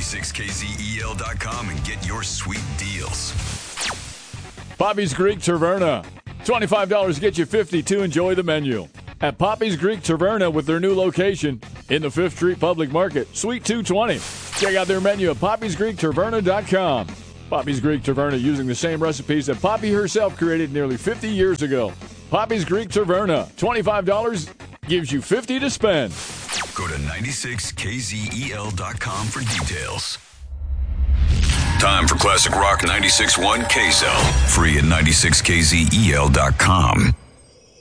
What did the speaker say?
96kzel.com and get your sweet deals. Poppy's Greek Taverna. $25 get you 50 to enjoy the menu. At Poppy's Greek Taverna with their new location in the 5th Street Public Market, Suite 220. Check out their menu at poppysgreektaverna.com. Poppy's Greek Taverna using the same recipes that Poppy herself created nearly 50 years ago. Poppy's Greek Taverna. $25 gives you 50 to spend. Go to 96kzel.com for details. Time for Classic Rock 96.1 KZEL. Free at 96kzel.com.